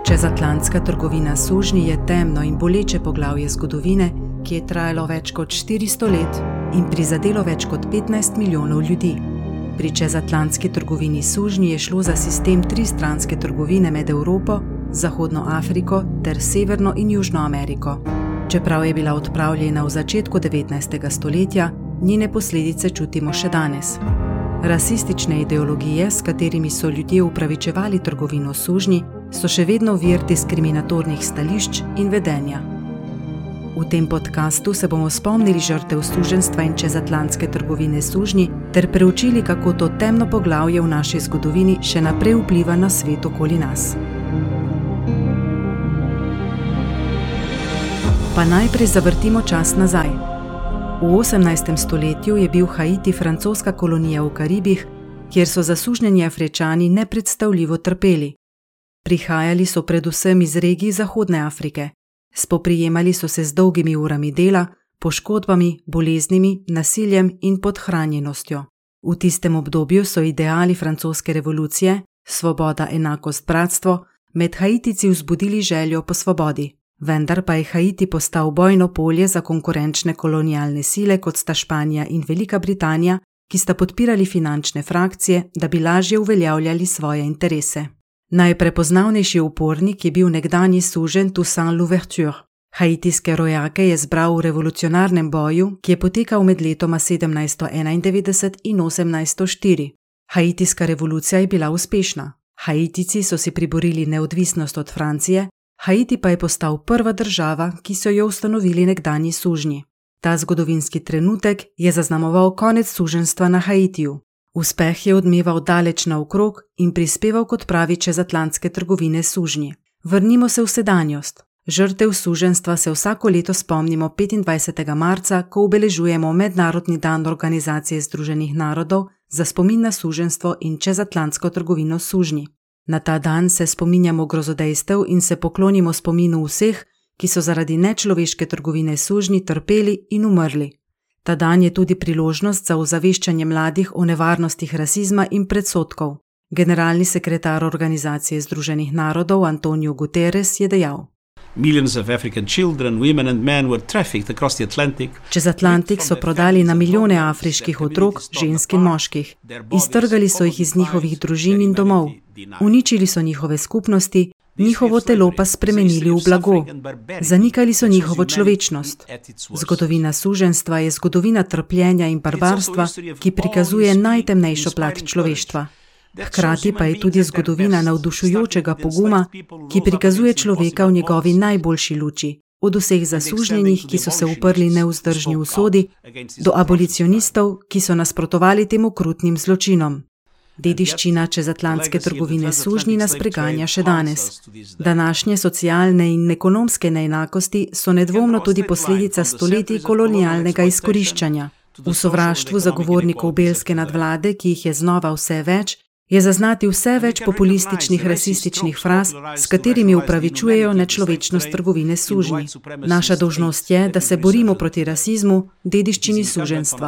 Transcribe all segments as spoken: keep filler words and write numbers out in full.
Čezatlantska trgovina s sužnji je temno in boleče poglavje zgodovine, ki je trajalo več kot štiristo let in prizadelo več kot petnajst milijonov ljudi. Pri čezatlantski trgovini s sužnji je šlo za sistem tristranske trgovine med Evropo, Zahodno Afriko ter Severno in Južno Ameriko. Čeprav je bila odpravljena v začetku devetnajstega stoletja, njene posledice čutimo še danes. Rasistične ideologije, s katerimi so ljudje upravičevali trgovino s sužnji, so še vedno vir diskriminatornih stališč in vedenja. V tem podkastu se bomo spomnili žrtev suženjstva in čezatlantske trgovine s sužnji ter preučili, kako to temno poglavje v naši zgodovini še naprej vpliva na svet okoli nas. Pa najprej zavrtimo čas nazaj. V osemnajstem stoletju je bil Haiti francoska kolonija v Karibih, kjer so zasužnjeni Afričani nepredstavljivo trpeli. Prihajali so predvsem iz regij Zahodne Afrike. Spoprijemali so se z dolgimi urami dela, poškodbami, boleznimi, nasiljem in podhranjenostjo. V tistem obdobju so ideali francoske revolucije, svoboda, enakost, bratstvo, med Haitici vzbudili željo po svobodi. Vendar pa je Haiti postal bojno polje za konkurenčne kolonialne sile, kot sta Španija in Velika Britanija, ki sta podpirali finančne frakcije, da bi lažje uveljavljali svoje interese. Najprepoznavnejši upornik je bil nekdanji suženj Toussaint Louverture. Haitijske rojake je zbral v revolucionarnem boju, ki je potekal med letoma sedemnajststo enaindevetdeset in osemnajststo štiri. Haitijska revolucija je bila uspešna. Haitijci so si priborili neodvisnost od Francije, Haiti pa je postal prva država, ki so jo ustanovili nekdanji sužnji. Ta zgodovinski trenutek je zaznamoval konec suženjstva na Haitiju. Uspeh je odmeval daleč naokrog in prispeval k odpravi čezatlantske trgovine s sužnji. Vrnimo se v sedanjost. Žrtev suženjstva se vsako leto spomnimo petindvajsetega marca, ko obeležujemo Mednarodni dan Organizacije združenih narodov za spomin na suženjstvo in čezatlantsko trgovino s sužnji. Na ta dan se spominjamo grozodejstev in se poklonimo spominu vseh, ki so zaradi nečloveške trgovine s sužnji trpeli in umrli. Ta dan je tudi priložnost za ozaveščanje mladih o nevarnostih rasizma in predsodkov. Generalni sekretar Organizacije združenih narodov Antonio Guterres je dejal: Millions of African children, women and men were trafficked across the Atlantic. Čez Atlantik so prodali na milijone afriških otrok, žensk in moških. Iztrgali so jih iz njihovih družin in domov. Uničili so njihove skupnosti, njihovo telo pa spremenili v blago. Zanikali so njihovo človečnost. Zgodovina suženjstva je zgodovina trpljenja in barbarstva, ki prikazuje najtemnejšo plat človeštva. Hkrati pa je tudi zgodovina navdušujočega poguma, ki prikazuje človeka v njegovi najboljši luči, od vseh zasužnjenih, ki so se uprli nevzdržni usodi, do abolicionistov, ki so nasprotovali tem okrutnim zločinom. Dediščina čezatlantske trgovine s sužnji nas preganja še danes. Današnje socialne in ekonomske neenakosti so nedvomno tudi posledica stoletij kolonialnega izkoriščanja. V sovraštvu zagovornikov belske nadvlade, ki jih je znova vse več, je zaznati vse več populističnih rasističnih fraz, s katerimi upravičujejo nečlovečnost trgovine s sužnji. Naša dolžnost je, da se borimo proti rasizmu, dediščini suženjstva.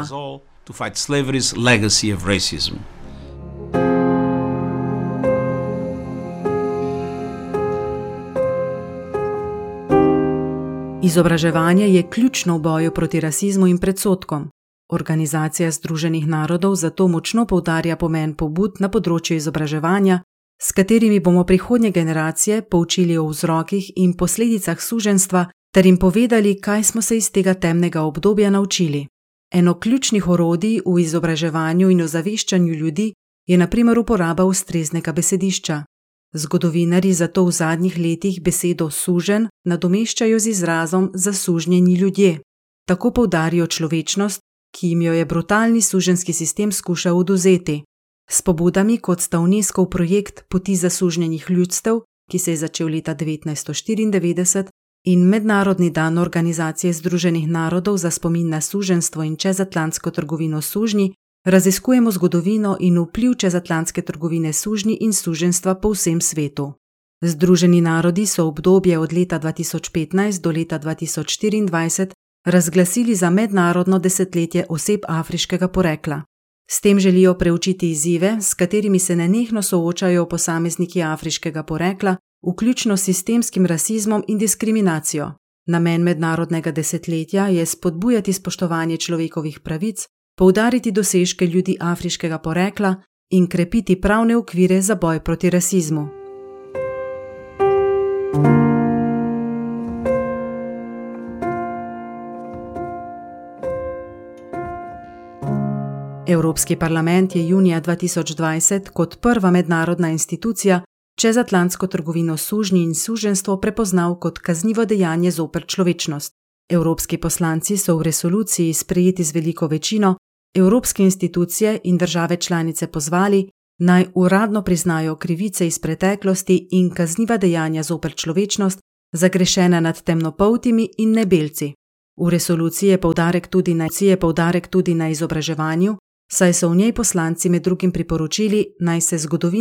Izobraževanje je ključno v boju proti rasizmu in predsodkom. Organizacija združenih narodov zato močno poudarja pomen pobud na področju izobraževanja, s katerimi bomo prihodnje generacije poučili o vzrokih in posledicah suženjstva ter jim povedali, kaj smo se iz tega temnega obdobja naučili. Eno ključnih orodij v izobraževanju in ozaveščanju ljudi je na primer uporaba ustreznega besedišča. Zgodovinarji zato v zadnjih letih besedo suženj nadomeščajo z izrazom zasužnjeni ljudje. Tako poudarijo človečnost, ki jim jo je brutalni suženjski sistem skušal odvzeti. S pobudami, kot sta UNESCOV projekt Poti zasužnjenih ljudstev, ki se je začel leta devetnajststo štiriindevetdeset, in Mednarodni dan Organizacije združenih narodov za spomin na suženjstvo in čezatlantsko trgovino s sužnji, raziskujemo zgodovino in vpliv čezatlantske trgovine s sužnji in suženjstva po vsem svetu. Združeni narodi so obdobje od leta dva tisoč petnajst do leta dva tisoč štiriindvajset razglasili za mednarodno desetletje oseb afriškega porekla. S tem želijo preučiti izzive, s katerimi se nenehno soočajo posamezniki afriškega porekla vključno s sistemskim rasizmom in diskriminacijo. Namen mednarodnega desetletja je spodbujati spoštovanje človekovih pravic, poudariti dosežke ljudi afriškega porekla in krepiti pravne okvire za boj proti rasizmu. Evropski parlament je junija dva tisoč dvajset kot prva mednarodna institucija čezatlantsko trgovino s sužnji in suženjstvo prepoznal kot kaznivo dejanje zoper človečnost. Evropski poslanci so v resoluciji, sprejeti z veliko večino, evropske institucije in države članice pozvali, naj uradno priznajo krivice iz preteklosti in kazniva dejanja zoper človečnost, zagrešena nad temnopoltimi in nebelci. V resoluciji je poudarek tudi na, je poudarek tudi na izobraževanju, saj so v njej poslanci med drugim priporočili, naj se zgodovina